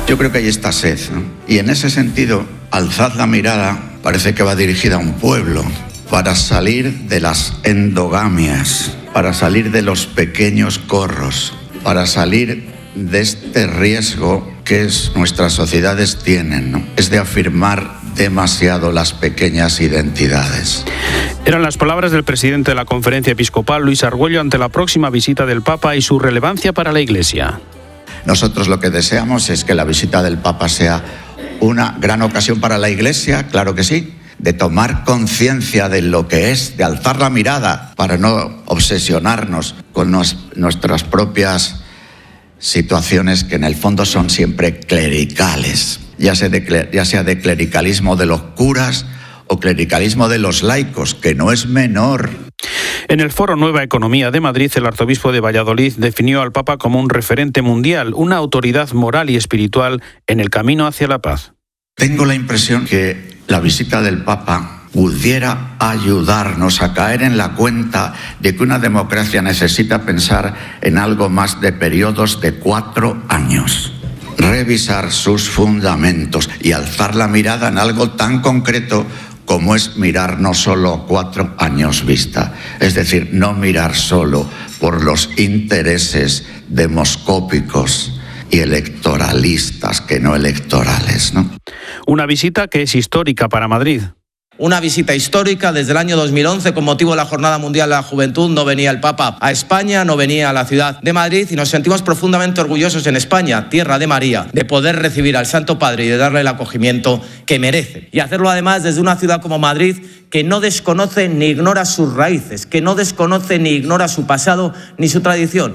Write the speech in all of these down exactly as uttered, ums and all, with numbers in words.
Yo creo que hay esta sed, ¿no? Y en ese sentido, alzad la mirada, parece que va dirigida a un pueblo, para salir de las endogamias, para salir de los pequeños corros, para salir de este riesgo que es, nuestras sociedades tienen, ¿no? Es de afirmar demasiado las pequeñas identidades. Eran las palabras del presidente de la Conferencia Episcopal, Luis Argüello, ante la próxima visita del Papa y su relevancia para la Iglesia. Nosotros lo que deseamos es que la visita del Papa sea una gran ocasión para la Iglesia, claro que sí, de tomar conciencia de lo que es, de alzar la mirada para no obsesionarnos con nos, nuestras propias situaciones que en el fondo son siempre clericales, ya sea, de, ya sea de clericalismo de los curas o clericalismo de los laicos, que no es menor. En el foro Nueva Economía de Madrid, el arzobispo de Valladolid definió al Papa como un referente mundial, una autoridad moral y espiritual en el camino hacia la paz. Tengo la impresión que la visita del Papa pudiera ayudarnos a caer en la cuenta de que una democracia necesita pensar en algo más de periodos de cuatro años. Revisar sus fundamentos y alzar la mirada en algo tan concreto como es mirar no solo cuatro años vista, es decir, no mirar solo por los intereses demoscópicos y electoralistas que no electorales, ¿no? Una visita que es histórica para Madrid. Una visita histórica. Desde el año dos mil once, con motivo de la Jornada Mundial de la Juventud, no venía el Papa a España, no venía a la ciudad de Madrid, y nos sentimos profundamente orgullosos en España, tierra de María, de poder recibir al Santo Padre y de darle el acogimiento que merece. Y hacerlo además desde una ciudad como Madrid, que no desconoce ni ignora sus raíces, que no desconoce ni ignora su pasado ni su tradición.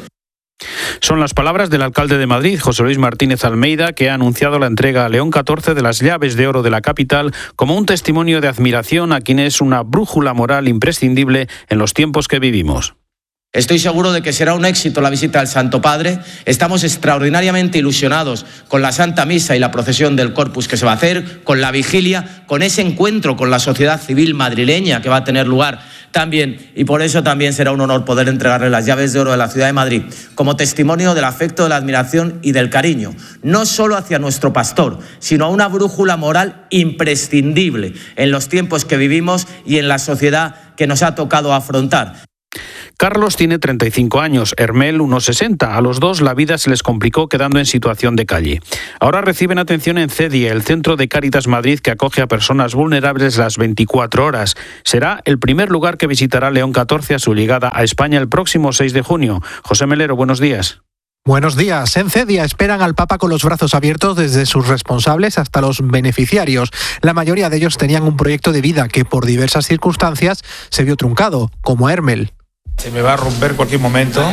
Son las palabras del alcalde de Madrid, José Luis Martínez Almeida, que ha anunciado la entrega a León catorce de las llaves de oro de la capital como un testimonio de admiración a quien es una brújula moral imprescindible en los tiempos que vivimos. Estoy seguro de que será un éxito la visita al Santo Padre. Estamos extraordinariamente ilusionados con la Santa Misa y la procesión del Corpus que se va a hacer, con la vigilia, con ese encuentro con la sociedad civil madrileña que va a tener lugar también, y por eso también será un honor poder entregarle las llaves de oro de la ciudad de Madrid como testimonio del afecto, de la admiración y del cariño, no solo hacia nuestro pastor, sino a una brújula moral imprescindible en los tiempos que vivimos y en la sociedad que nos ha tocado afrontar. Carlos tiene treinta y cinco años, Hermel unos sesenta. A los dos la vida se les complicó quedando en situación de calle. Ahora reciben atención en CEDIA, el Centro de Cáritas Madrid, que acoge a personas vulnerables las veinticuatro horas. Será el primer lugar que visitará León catorce a su llegada a España el próximo seis de junio. José Melero, buenos días. Buenos días. En CEDIA esperan al Papa con los brazos abiertos desde sus responsables hasta los beneficiarios. La mayoría de ellos tenían un proyecto de vida que por diversas circunstancias se vio truncado, como Hermel. Se me va a romper cualquier momento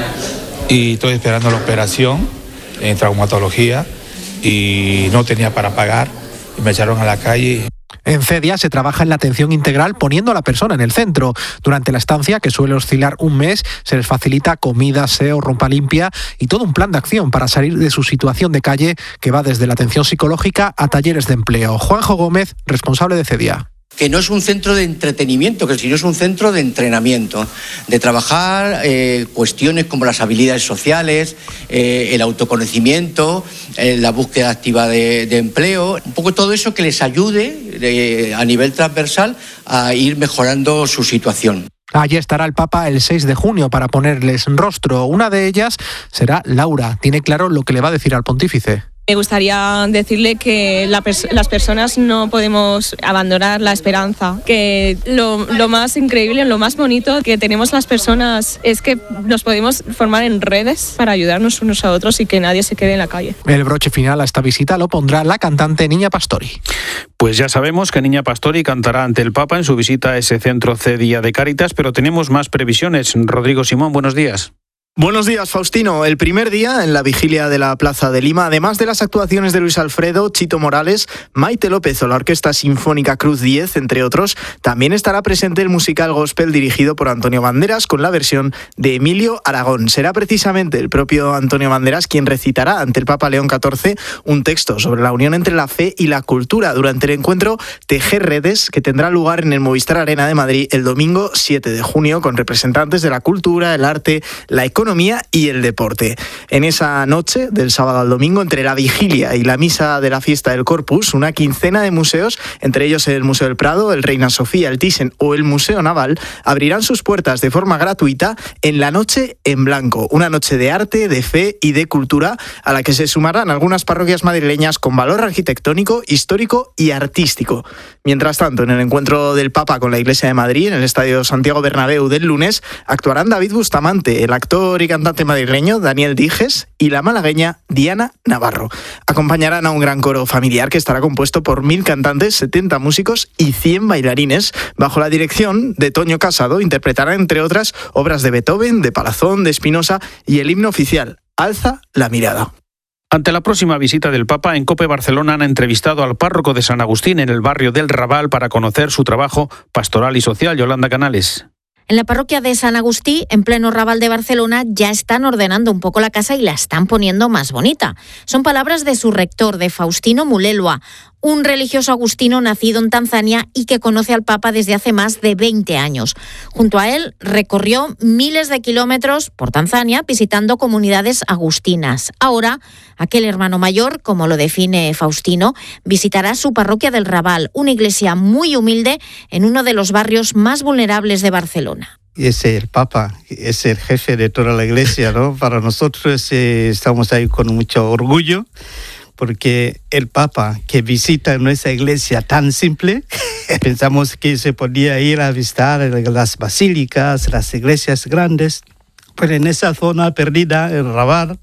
y estoy esperando la operación en traumatología y no tenía para pagar y me echaron a la calle. En CEDIA se trabaja en la atención integral poniendo a la persona en el centro. Durante la estancia, que suele oscilar un mes, se les facilita comida, aseo, ropa limpia y todo un plan de acción para salir de su situación de calle que va desde la atención psicológica a talleres de empleo. Juanjo Gómez, responsable de CEDIA. Que no es un centro de entretenimiento, que sino es un centro de entrenamiento, de trabajar eh, cuestiones como las habilidades sociales, eh, el autoconocimiento, eh, la búsqueda activa de, de empleo, un poco todo eso que les ayude eh, a nivel transversal a ir mejorando su situación. Allí estará el Papa el seis de junio para ponerles rostro. Una de ellas será Laura. Tiene claro lo que le va a decir al pontífice. Me gustaría decirle que la pers- las personas no podemos abandonar la esperanza, que lo, lo más increíble, lo más bonito que tenemos las personas es que nos podemos formar en redes para ayudarnos unos a otros y que nadie se quede en la calle. El broche final a esta visita lo pondrá la cantante Niña Pastori. Pues ya sabemos que Niña Pastori cantará ante el Papa en su visita a ese centro CEDIA de Cáritas, pero tenemos más previsiones. Rodrigo Simón, buenos días. Buenos días, Faustino. El primer día en la vigilia de la Plaza de Lima, además de las actuaciones de Luis Alfredo, Chito Morales, Maite López o la Orquesta Sinfónica Cruz diez, entre otros, también estará presente el musical gospel dirigido por Antonio Banderas con la versión de Emilio Aragón. Será precisamente el propio Antonio Banderas quien recitará ante el Papa León catorce un texto sobre la unión entre la fe y la cultura durante el encuentro Tejer Redes, que tendrá lugar en el Movistar Arena de Madrid el domingo siete de junio con representantes de la cultura, el arte, la economía economía y el deporte. En esa noche, del sábado al domingo, entre la vigilia y la misa de la fiesta del Corpus, una quincena de museos, entre ellos el Museo del Prado, el Reina Sofía, el Thyssen o el Museo Naval, abrirán sus puertas de forma gratuita en la Noche en Blanco, una noche de arte, de fe y de cultura a la que se sumarán algunas parroquias madrileñas con valor arquitectónico, histórico y artístico. Mientras tanto, en el encuentro del Papa con la Iglesia de Madrid, en el Estadio Santiago Bernabéu del lunes, actuarán David Bustamante, el actor y cantante madrileño Daniel Dijes y la malagueña Diana Navarro. Acompañarán a un gran coro familiar que estará compuesto por mil cantantes, setenta músicos y cien bailarines, bajo la dirección de Toño Casado. Interpretarán, entre otras, obras de Beethoven, de Palazón, de Espinosa y el himno oficial, Alza la mirada. Ante la próxima visita del Papa, en COPE Barcelona han entrevistado al párroco de San Agustín en el barrio del Raval para conocer su trabajo pastoral y social. Yolanda Canales. En la parroquia de San Agustí, en pleno Raval de Barcelona, ya están ordenando un poco la casa y la están poniendo más bonita. Son palabras de su rector, de Faustino Mulelua, un religioso agustino nacido en Tanzania y que conoce al Papa desde hace más de veinte años. Junto a él recorrió miles de kilómetros por Tanzania visitando comunidades agustinas. Ahora, aquel hermano mayor, como lo define Faustino, visitará su parroquia del Raval, una iglesia muy humilde en uno de los barrios más vulnerables de Barcelona. Es el Papa, es el jefe de toda la iglesia, ¿no? Para nosotros eh, estamos ahí con mucho orgullo, porque el Papa que visita nuestra iglesia tan simple, pensamos que se podía ir a visitar las basílicas, las iglesias grandes, pero en esa zona perdida, el Raval,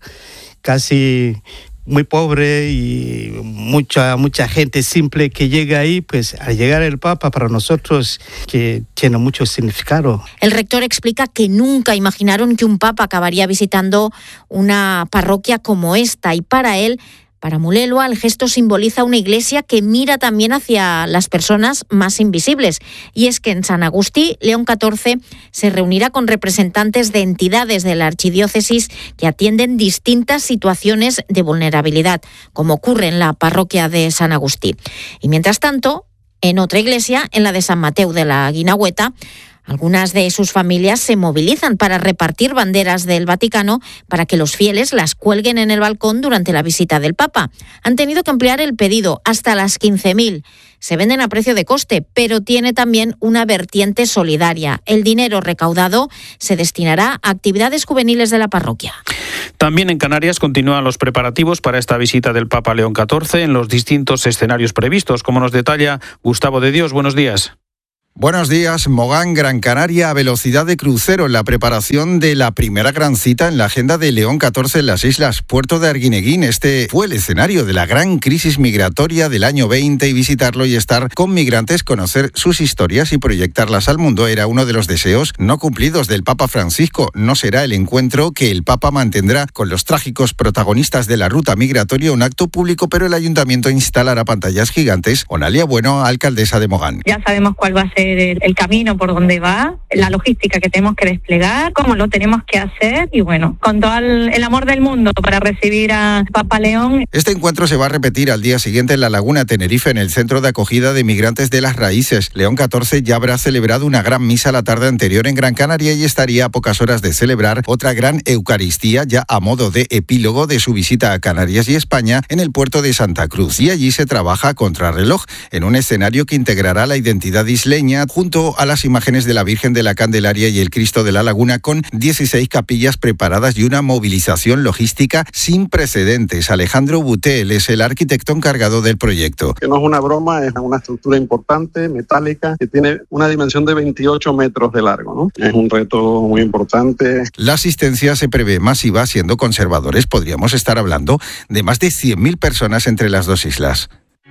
casi muy pobre y mucha mucha gente simple que llega ahí, pues al llegar el Papa para nosotros que tiene mucho significado. El rector explica que nunca imaginaron que un Papa acabaría visitando una parroquia como esta y para él, para Mulelua, el gesto simboliza una iglesia que mira también hacia las personas más invisibles. Y es que en San Agustí, León catorce se reunirá con representantes de entidades de la archidiócesis que atienden distintas situaciones de vulnerabilidad, como ocurre en la parroquia de San Agustí. Y mientras tanto, en otra iglesia, en la de San Mateu de la Guinagüeta, algunas de sus familias se movilizan para repartir banderas del Vaticano para que los fieles las cuelguen en el balcón durante la visita del Papa. Han tenido que ampliar el pedido hasta las quince mil. Se venden a precio de coste, pero tiene también una vertiente solidaria. El dinero recaudado se destinará a actividades juveniles de la parroquia. También en Canarias continúan los preparativos para esta visita del Papa León catorce en los distintos escenarios previstos, como nos detalla Gustavo de Dios. Buenos días. Buenos días. Mogán, Gran Canaria, a velocidad de crucero en la preparación de la primera gran cita en la agenda de León catorce en las islas Puerto de Arguineguín. Este fue el escenario de la gran crisis migratoria del año veinte y visitarlo y estar con migrantes, conocer sus historias y proyectarlas al mundo era uno de los deseos no cumplidos del Papa Francisco. No será el encuentro que el Papa mantendrá con los trágicos protagonistas de la ruta migratoria, un acto público, pero el ayuntamiento instalará pantallas gigantes. Onalia Bueno, alcaldesa de Mogán. Ya sabemos cuál va a ser El, el camino por donde va, la logística que tenemos que desplegar, cómo lo tenemos que hacer y bueno, con todo el, el amor del mundo para recibir a Papa León. Este encuentro se va a repetir al día siguiente en la Laguna Tenerife, en el centro de acogida de migrantes de las Raíces. León catorce ya habrá celebrado una gran misa la tarde anterior en Gran Canaria y estaría a pocas horas de celebrar otra gran Eucaristía ya a modo de epílogo de su visita a Canarias y España en el puerto de Santa Cruz. Y allí se trabaja a contrarreloj en un escenario que integrará la identidad isleña junto a las imágenes de la Virgen de la Candelaria y el Cristo de la Laguna, con dieciséis capillas preparadas y una movilización logística sin precedentes. Alejandro Butel es el arquitecto encargado del proyecto. Que no es una broma, es una estructura importante, metálica, que tiene una dimensión de veintiocho metros de largo, ¿no? Es un reto muy importante. La asistencia se prevé masiva, siendo conservadores. Podríamos estar hablando de más de cien mil personas entre las dos islas.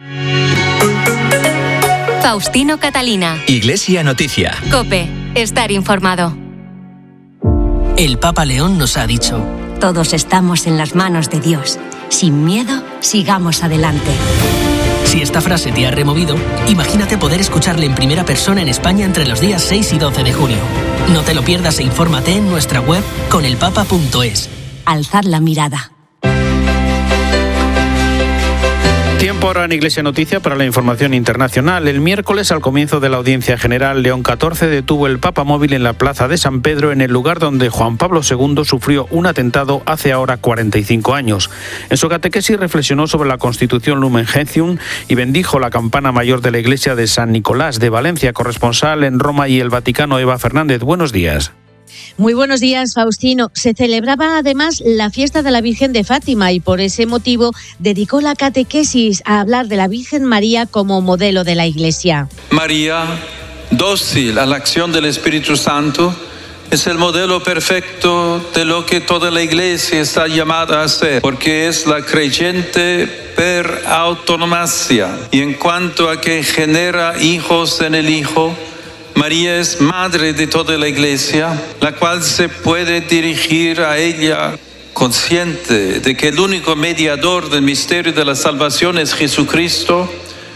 Faustino Catalina. Iglesia Noticia. COPE. Estar informado. El Papa León nos ha dicho: todos estamos en las manos de Dios. Sin miedo, sigamos adelante. Si esta frase te ha removido, imagínate poder escucharle en primera persona en España entre los días seis y doce de junio. No te lo pierdas e infórmate en nuestra web conelpapa punto es. Alzad la mirada. Tiempo Tiempo ahora en Iglesia Noticia para la información internacional. El miércoles, al comienzo de la audiencia general, León catorce detuvo el Papa móvil en la plaza de San Pedro, en el lugar donde Juan Pablo segundo sufrió un atentado hace ahora cuarenta y cinco años. En su catequesis reflexionó sobre la Constitución Lumen Gentium y bendijo la campana mayor de la iglesia de San Nicolás de Valencia. Corresponsal en Roma y el Vaticano, Eva Fernández. Buenos días. Muy buenos días, Faustino. Se celebraba además la fiesta de la Virgen de Fátima y por ese motivo dedicó la catequesis a hablar de la Virgen María como modelo de la Iglesia. María, dócil a la acción del Espíritu Santo, es el modelo perfecto de lo que toda la Iglesia está llamada a ser, porque es la creyente per autonomacia y en cuanto a que genera hijos en el Hijo, María es madre de toda la Iglesia, la cual se puede dirigir a ella consciente de que el único mediador del misterio de la salvación es Jesucristo.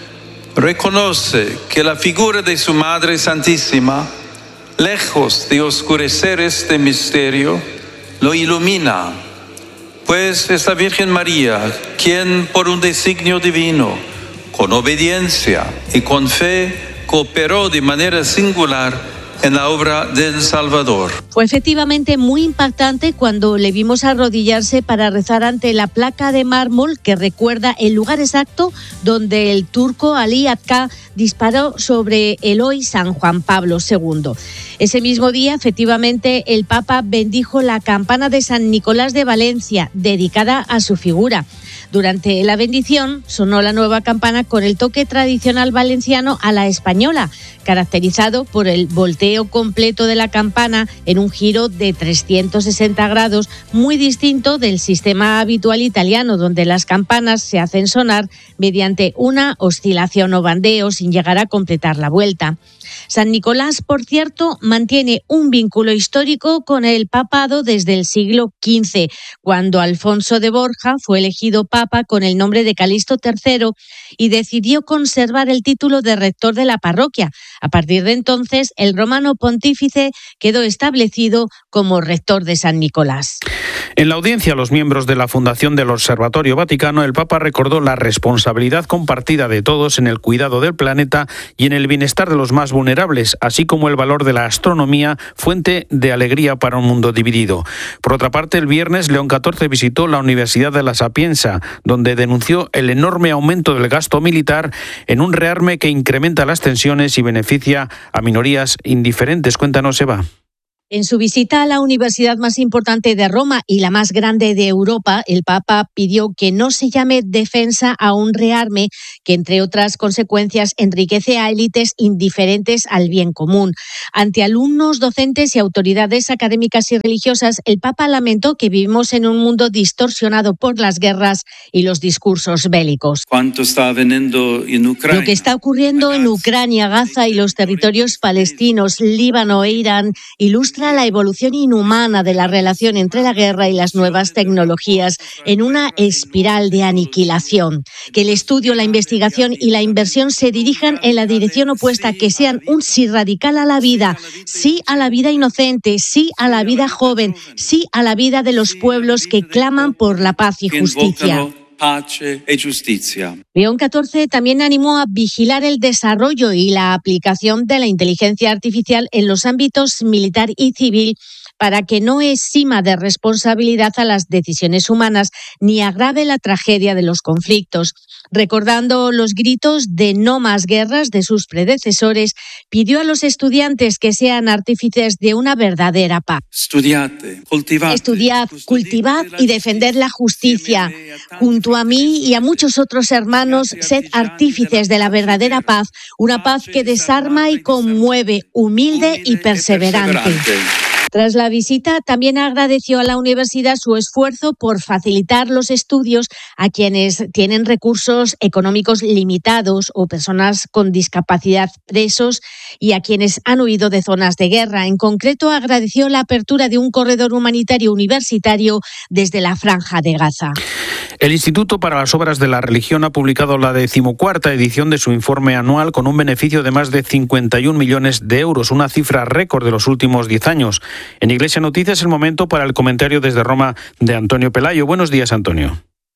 Reconoce que la figura de su Madre Santísima, lejos de oscurecer este misterio, lo ilumina, pues es la Virgen María quien, por un designio divino, con obediencia y con fe, cooperó de manera singular en la obra del Salvador. Fue efectivamente muy impactante cuando le vimos arrodillarse para rezar ante la placa de mármol que recuerda el lugar exacto donde el turco Ali Atka disparó sobre el hoy San Juan Pablo segundo. Ese mismo día, efectivamente, el Papa bendijo la campana de San Nicolás de Valencia, dedicada a su figura. Durante la bendición sonó la nueva campana con el toque tradicional valenciano a la española, caracterizado por el volteo completo de la campana en un giro de trescientos sesenta grados, muy distinto del sistema habitual italiano, donde las campanas se hacen sonar mediante una oscilación o bandeo sin llegar a completar la vuelta. San Nicolás, por cierto, mantiene un vínculo histórico con el papado desde el siglo quince, cuando Alfonso de Borja fue elegido papa con el nombre de Calixto tercero y decidió conservar el título de rector de la parroquia. A partir de entonces, el romano pontífice quedó establecido como rector de San Nicolás. En la audiencia a los miembros de la Fundación del Observatorio Vaticano, el Papa recordó la responsabilidad compartida de todos en el cuidado del planeta y en el bienestar de los más vulnerables, así como el valor de la astronomía, fuente de alegría para un mundo dividido. Por otra parte, el viernes, León catorce visitó la Universidad de La Sapienza, donde denunció el enorme aumento del gasto militar en un rearme que incrementa las tensiones y beneficia a minorías indiferentes. Cuéntanos, Eva. En su visita a la universidad más importante de Roma y la más grande de Europa, el Papa pidió que no se llame defensa a un rearme que, entre otras consecuencias, enriquece a élites indiferentes al bien común. Ante alumnos, docentes y autoridades académicas y religiosas, el Papa lamentó que vivimos en un mundo distorsionado por las guerras y los discursos bélicos. ¿Cuánto está avvenendo en Ucrania? Lo que está ocurriendo en Ucrania, Gaza y los territorios palestinos, Líbano e Irán ilustra la evolución inhumana de la relación entre la guerra y las nuevas tecnologías en una espiral de aniquilación. Que el estudio, la investigación y la inversión se dirijan en la dirección opuesta, que sean un sí radical a la vida, sí a la vida inocente, sí a la vida joven, sí a la vida de los pueblos que claman por la paz y justicia. Pace e giustizia. León catorce también animó a vigilar el desarrollo y la aplicación de la inteligencia artificial en los ámbitos militar y civil para que no exima de responsabilidad a las decisiones humanas ni agrave la tragedia de los conflictos. Recordando los gritos de no más guerras de sus predecesores, pidió a los estudiantes que sean artífices de una verdadera paz. Studiate, cultivate, Estudiad, cultivad y defended la justicia. Junto a mí y a muchos otros hermanos, sed artífices de la verdadera paz, una paz que desarma y conmueve, humilde y perseverante. Tras la visita, también agradeció a la universidad su esfuerzo por facilitar los estudios a quienes tienen recursos económicos limitados o personas con discapacidad, presos y a quienes han huido de zonas de guerra. En concreto, agradeció la apertura de un corredor humanitario universitario desde la Franja de Gaza. El Instituto para las Obras de la Religión ha publicado la decimocuarta edición de su informe anual con un beneficio de más de cincuenta y un millones de euros, una cifra récord de los últimos diez años. En Iglesia Noticias es el momento para el comentario desde Roma de Antonio Pelayo. Buenos días, Antonio.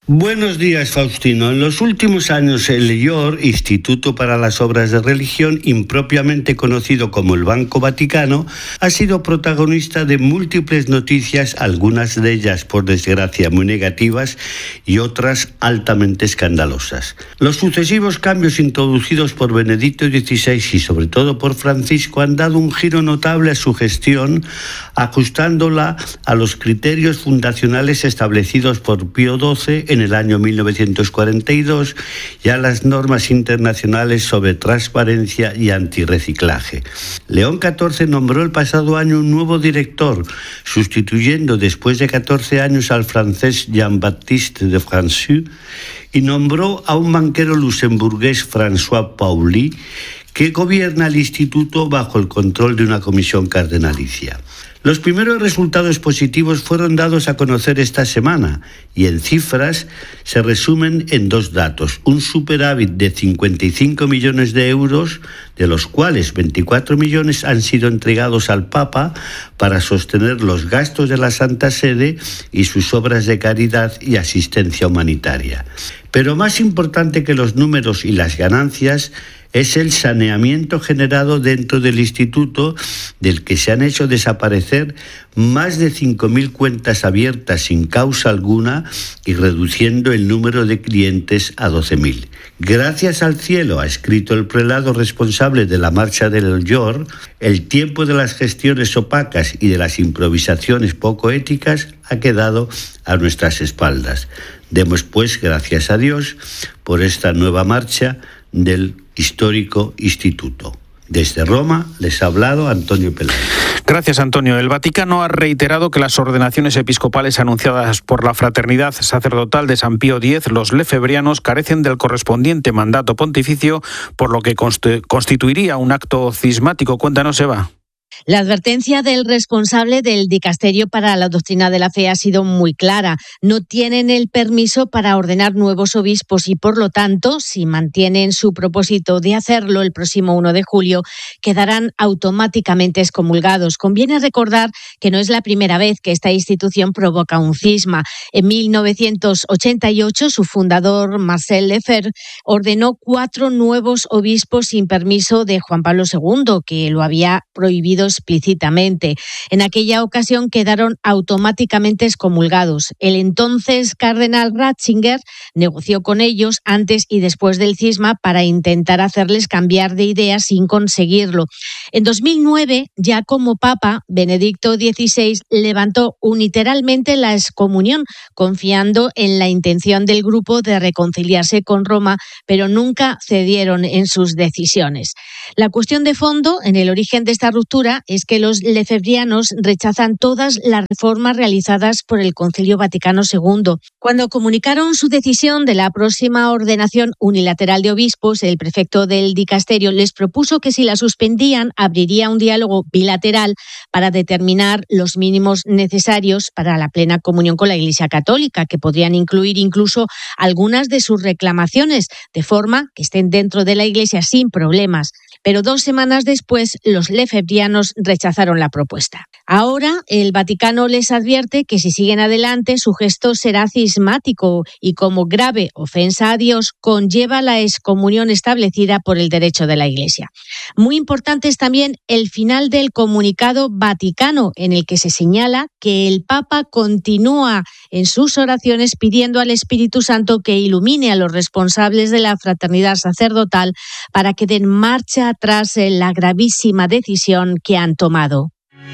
Buenos días, Faustino. En los últimos años, el I O R, Instituto para las Obras de Religión, impropiamente conocido como el Banco Vaticano, ha sido protagonista de múltiples noticias, algunas de ellas, por desgracia, muy negativas y otras altamente escandalosas. Los sucesivos cambios introducidos por Benedicto dieciséis y sobre todo por Francisco han dado un giro notable a su gestión, ajustándola a los criterios fundacionales establecidos por Pío doce en el año mil novecientos cuarenta y dos y a las normas internacionales sobre transparencia y antirreciclaje. León catorce nombró el pasado año un nuevo director, sustituyendo después de catorce años al francés Jean-Baptiste de François, y nombró a un banquero luxemburgués, François Pauli, que gobierna el instituto bajo el control de una comisión cardenalicia. Los primeros resultados positivos fueron dados a conocer esta semana y en cifras se resumen en dos datos. Un superávit de cincuenta y cinco millones de euros, de los cuales veinticuatro millones han sido entregados al Papa para sostener los gastos de la Santa Sede y sus obras de caridad y asistencia humanitaria. Pero más importante que los números y las ganancias es el saneamiento generado dentro del instituto, del que se han hecho desaparecer más de cinco mil cuentas abiertas sin causa alguna y reduciendo el número de clientes a doce mil. Gracias al cielo, ha escrito el prelado responsable de la marcha del I O R, el tiempo de las gestiones opacas y de las improvisaciones poco éticas ha quedado a nuestras espaldas. Demos pues gracias a Dios por esta nueva marcha del histórico instituto. Desde Roma les ha hablado Antonio Peláez. Gracias, Antonio. El Vaticano ha reiterado que las ordenaciones episcopales anunciadas por la Fraternidad Sacerdotal de San Pío X, los lefebrianos, carecen del correspondiente mandato pontificio, por lo que constituiría un acto cismático. Cuéntanos, Eva. La advertencia del responsable del Dicasterio para la Doctrina de la Fe ha sido muy clara. No tienen el permiso para ordenar nuevos obispos y, por lo tanto, si mantienen su propósito de hacerlo el próximo primero de julio, quedarán automáticamente excomulgados. Conviene recordar que no es la primera vez que esta institución provoca un cisma. En mil novecientos ochenta y ocho, su fundador, Marcel Lefebvre, ordenó cuatro nuevos obispos sin permiso de Juan Pablo segundo, que lo había prohibido explícitamente. En aquella ocasión quedaron automáticamente excomulgados. El entonces cardenal Ratzinger negoció con ellos antes y después del cisma para intentar hacerles cambiar de idea sin conseguirlo. En dos mil nueve, ya como papa, Benedicto dieciséis levantó unilateralmente la excomunión, confiando en la intención del grupo de reconciliarse con Roma, pero nunca cedieron en sus decisiones. La cuestión de fondo, en el origen de esta ruptura, es que los lefebvrianos rechazan todas las reformas realizadas por el Concilio Vaticano segundo. Cuando comunicaron su decisión de la próxima ordenación unilateral de obispos, el prefecto del dicasterio les propuso que si la suspendían, abriría un diálogo bilateral para determinar los mínimos necesarios para la plena comunión con la Iglesia Católica, que podrían incluir incluso algunas de sus reclamaciones, de forma que estén dentro de la Iglesia sin problemas. Pero dos semanas después, los lefebvrianos rechazaron la propuesta. Ahora, el Vaticano les advierte que si siguen adelante, su gesto será cismático y, como grave ofensa a Dios, conlleva la excomunión establecida por el derecho de la Iglesia. Muy importante es también el final del comunicado vaticano, en el que se señala que el Papa continúa en sus oraciones pidiendo al Espíritu Santo que ilumine a los responsables de la fraternidad sacerdotal para que den marcha atrás en la gravísima decisión que han tomado.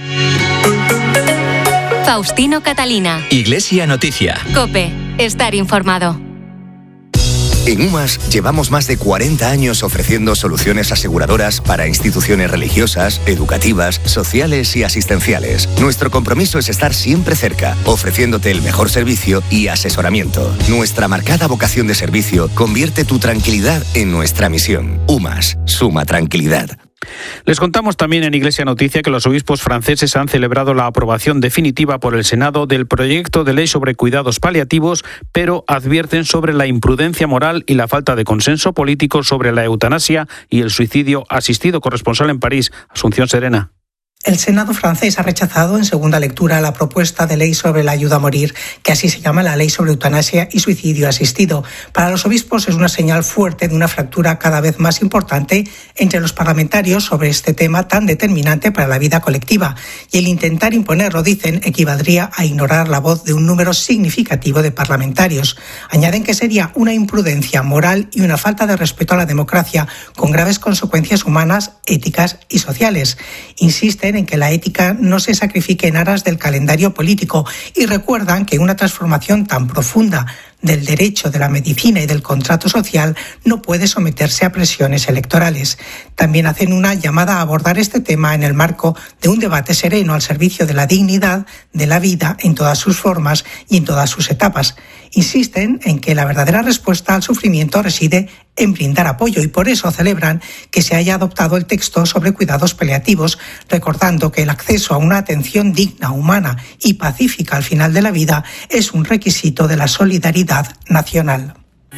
Faustino Catalina. Iglesia Noticia. COPE. Estar informado. En UMAS llevamos más de cuarenta años ofreciendo soluciones aseguradoras para instituciones religiosas, educativas, sociales y asistenciales. Nuestro compromiso es estar siempre cerca, ofreciéndote el mejor servicio y asesoramiento. Nuestra marcada vocación de servicio convierte tu tranquilidad en nuestra misión. UMAS, suma tranquilidad. Les contamos también en Iglesia Noticia que los obispos franceses han celebrado la aprobación definitiva por el Senado del proyecto de ley sobre cuidados paliativos, pero advierten sobre la imprudencia moral y la falta de consenso político sobre la eutanasia y el suicidio asistido. Corresponsal en París, Asunción Serena. El Senado francés ha rechazado en segunda lectura la propuesta de ley sobre la ayuda a morir, que así se llama la ley sobre eutanasia y suicidio asistido. Para los obispos es una señal fuerte de una fractura cada vez más importante entre los parlamentarios sobre este tema tan determinante para la vida colectiva. Y el intentar imponerlo, dicen, equivaldría a ignorar la voz de un número significativo de parlamentarios. Añaden que sería una imprudencia moral y una falta de respeto a la democracia, con graves consecuencias humanas, éticas y sociales. Insisten en que la ética no se sacrifique en aras del calendario político y recuerdan que una transformación tan profunda del derecho, de la medicina y del contrato social no puede someterse a presiones electorales. También hacen una llamada a abordar este tema en el marco de un debate sereno al servicio de la dignidad de la vida en todas sus formas y en todas sus etapas. Insisten en que la verdadera respuesta al sufrimiento reside en brindar apoyo y por eso celebran que se haya adoptado el texto sobre cuidados paliativos, recordando que el acceso a una atención digna, humana y pacífica al final de la vida es un requisito de la solidaridad nacional.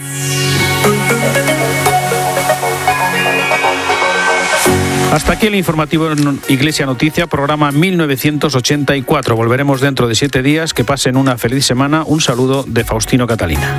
Hasta aquí el informativo en Iglesia Noticia, programa mil novecientos ochenta y cuatro. Volveremos dentro de siete días. Que pasen una feliz semana. Un saludo de Faustino Catalina.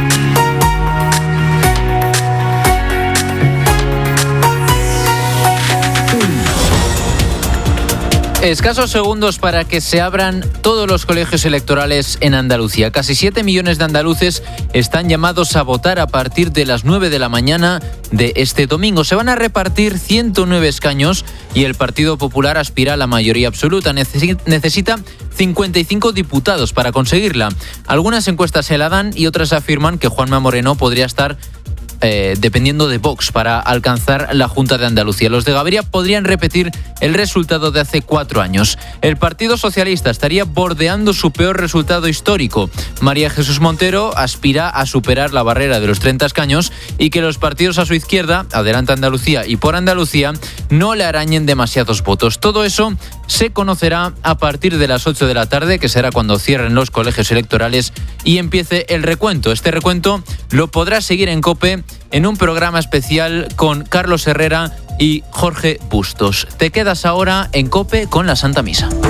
Escasos segundos para que se abran todos los colegios electorales en Andalucía. Casi siete millones de andaluces están llamados a votar a partir de las nueve de la mañana de este domingo. Se van a repartir ciento nueve escaños y el Partido Popular aspira a la mayoría absoluta. Necesita cincuenta y cinco diputados para conseguirla. Algunas encuestas se la dan y otras afirman que Juanma Moreno podría estar Eh, dependiendo de Vox para alcanzar la Junta de Andalucía. Los de Gaviria podrían repetir el resultado de hace cuatro años. El Partido Socialista estaría bordeando su peor resultado histórico. María Jesús Montero aspira a superar la barrera de los treinta escaños y que los partidos a su izquierda, Adelante Andalucía y Por Andalucía, no le arañen demasiados votos. Todo eso se conocerá a partir de las ocho de la tarde, que será cuando cierren los colegios electorales y empiece el recuento. Este recuento lo podrás seguir en COPE en un programa especial con Carlos Herrera y Jorge Bustos. Te quedas ahora en COPE con la Santa Misa.